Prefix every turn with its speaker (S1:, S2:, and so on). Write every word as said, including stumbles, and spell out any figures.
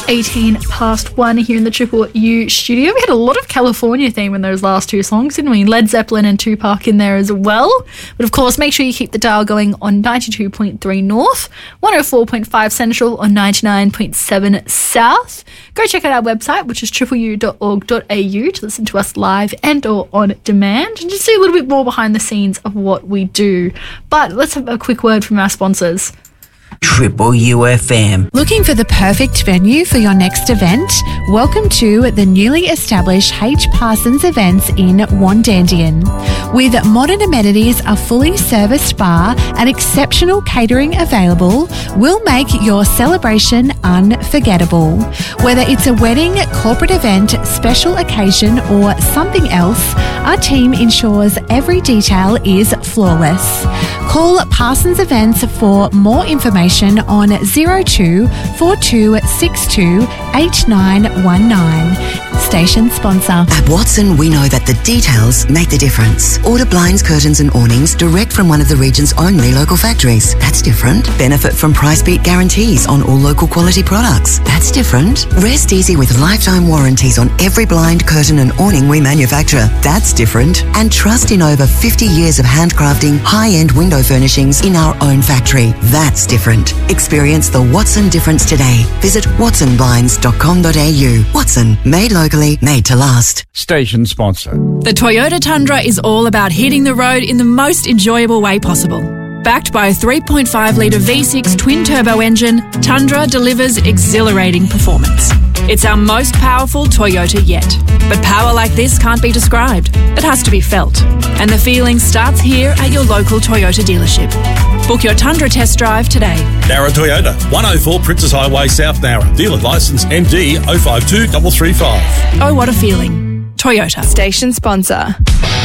S1: eighteen past one here in the Triple U studio. We had a lot of California theme in those last two songs, didn't we? Led Zeppelin and Tupac in there as well. But of course, make sure you keep the dial going on ninety-two point three North, one oh four point five Central, on ninety-nine point seven South. Go check out our website, which is triple u dot org dot a u, to listen to us live and or on demand, and just see a little bit more behind the scenes of what we do. But let's have a quick word from our sponsors.
S2: Triple U F M.
S3: Looking for the perfect venue for your next event? Welcome to the newly established H. Parsons Events in Wandandian. With modern amenities, a fully serviced bar and exceptional catering available, we'll make your celebration unforgettable. Whether it's a wedding, corporate event, special occasion or something else, our team ensures every detail is flawless. Call Parsons Events for more information on zero two four two six two eight nine one nine. Station sponsor.
S4: At Watson, we know that the details make the difference. Order blinds, curtains and awnings direct from one of the region's only local factories. That's different. Benefit from price beat guarantees on all local quality products. That's different. Rest easy with lifetime warranties on every blind, curtain and awning we manufacture. That's different. And trust in over fifty years of handcrafting high-end window furnishings in our own factory. That's different. Experience the Watson difference today. Visit watson blinds dot com dot a u. Watson, made locally, made to last.
S5: Station sponsor.
S6: The Toyota Tundra is all about hitting the road in the most enjoyable way possible. Backed by a three point five litre V six twin-turbo engine, Tundra delivers exhilarating performance. It's our most powerful Toyota yet. But power like this can't be described. It has to be felt. And the feeling starts here at your local Toyota dealership. Book your Tundra test drive today.
S7: Nara Toyota, one oh four Princess Highway, South Nara. Dealer licence M D oh five two three three five.
S6: Oh, what a feeling. Toyota.
S8: Station sponsor.